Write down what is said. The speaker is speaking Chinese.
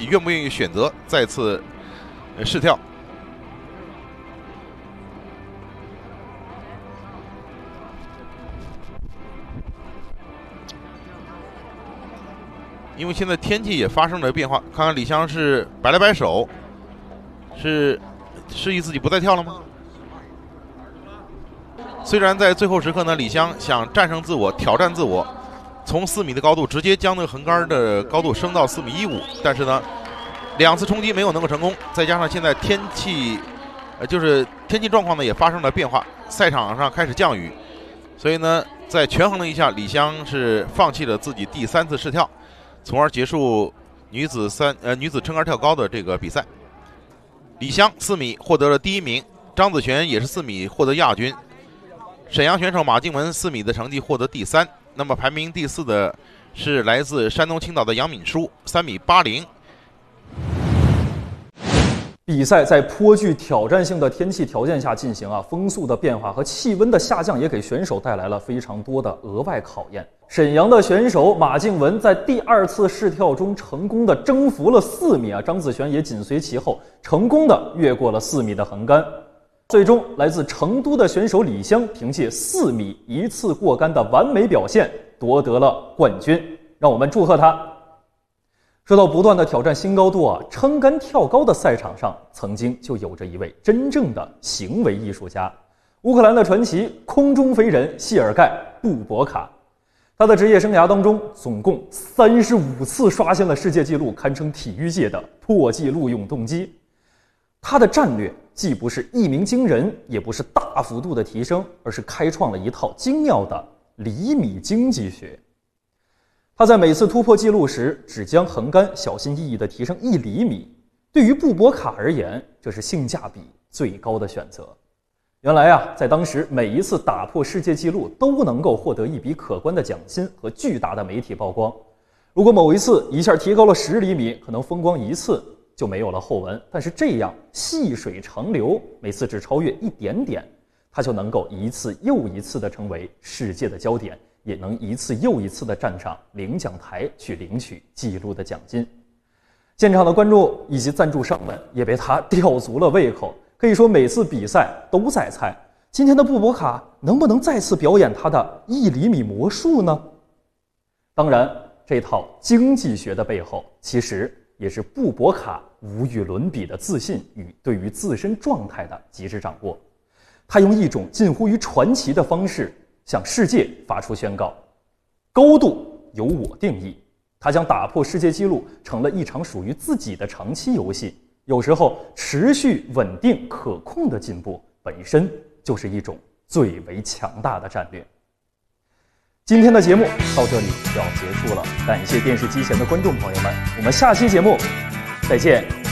愿不愿意选择再次试跳。因为现在天气也发生了变化，看看李湘是摆了摆手，是示意自己不再跳了吗？虽然在最后时刻呢，李湘想战胜自我，挑战自我，从4米的高度直接将那个横杆的高度升到4.15米，但是呢，2次冲击没有能够成功，再加上现在天气，就是天气状况呢也发生了变化，赛场上开始降雨，所以呢，在权衡了一下，李湘是放弃了自己第3次试跳，从而结束女子撑杆跳高的这个比赛。李湘4米获得了第1名，张子璇也是4米获得亚军，沈阳选手马静雯4米的成绩获得第3。那么排名第4的是来自山东青岛的杨敏舒，3米80。 比赛在颇具挑战性的天气条件下进行风速的变化和气温的下降也给选手带来了非常多的额外考验。沈阳的选手马静雯在第2次试跳中成功的征服了4米张子璇也紧随其后，成功的越过了4米的横杆。最终，来自成都的选手李湘凭借4米1次过杆的完美表现夺得了冠军，让我们祝贺他。说到不断的挑战新高度撑杆跳高的赛场上，曾经就有着一位真正的行为艺术家，乌克兰的传奇空中飞人谢尔盖·布博卡。他的职业生涯当中，总共35次刷新了世界纪录，堪称体育界的破纪录永动机。他的战略既不是一鸣惊人，也不是大幅度的提升，而是开创了一套精妙的厘米经济学。他在每次突破纪录时，只将横杆小心翼翼地提升1厘米。对于布博卡而言，这是性价比最高的选择。原来在当时每一次打破世界纪录都能够获得一笔可观的奖金和巨大的媒体曝光。如果某一次一下提高了10厘米，可能风光一次就没有了后文。但是这样细水长流，每次只超越一点点，他就能够一次又一次地成为世界的焦点，也能一次又一次地站上领奖台去领取纪录的奖金。现场的观众以及赞助商们也被他吊足了胃口，可以说每次比赛都在猜今天的布博卡能不能再次表演他的1厘米魔术呢？当然，这套经济学的背后，其实也是布博卡无与伦比的自信与对于自身状态的极致掌握。他用一种近乎于传奇的方式向世界发出宣告：高度由我定义。他将打破世界纪录成了一场属于自己的长期游戏。有时候持续稳定可控的进步本身就是一种最为强大的战略。今天的节目到这里就要结束了，感谢电视机前的观众朋友们，我们下期节目再见。